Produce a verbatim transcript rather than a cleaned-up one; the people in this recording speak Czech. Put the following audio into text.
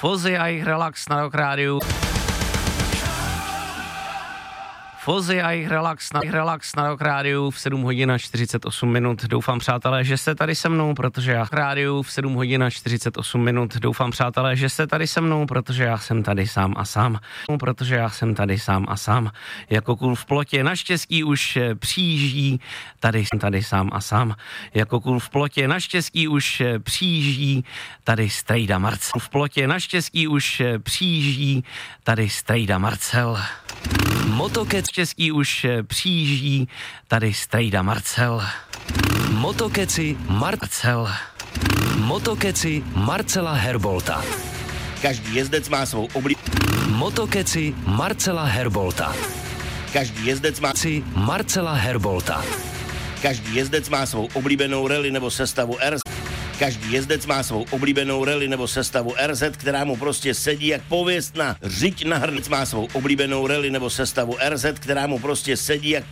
Fozzy a jejich relax na Rock Rádiu. Fozzy a jejich relax na, relax na Rock Rádiu v sedm hodin a čtyřicet osm minut. Doufám, přátelé, že jste tady se mnou, protože já rádiu v sedm hodin a čtyřicet osm minut. Doufám, přátelé, že jste tady se mnou, protože já jsem tady sám a sám. Protože já jsem tady sám a sám. Jako kůl v plotě, naštěstí už přijíždí, tady jsem tady sám a sám. Jako kůl v plotě, naštěstí už přijíždí, tady strejda Marcel. V plotě, naštěstí už přijíždí, tady strejda Marcel. Motokec český už přijíždí, tady strejda Marcel. Motokeci Marcel. Motokeci Marcela Herbolta. Každý jezdec má svou oblí... Motokeci Marcela Herbolta. Každý jezdec má... Si Marcela Herbolta. Každý jezdec má svou oblíbenou rally nebo sestavu R Z. Každý jezdec má svou oblíbenou rally nebo sestavu R Z, která mu prostě sedí jak pověst na řiď na hrnec. Má svou oblíbenou rally nebo sestavu R Z, která mu prostě sedí jak